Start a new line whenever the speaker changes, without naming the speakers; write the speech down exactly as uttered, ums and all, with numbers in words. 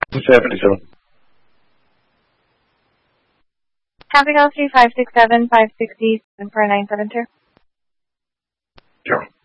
seventy-seven.
Capital three five six seven five sixty seven four nine seven two.
Sure.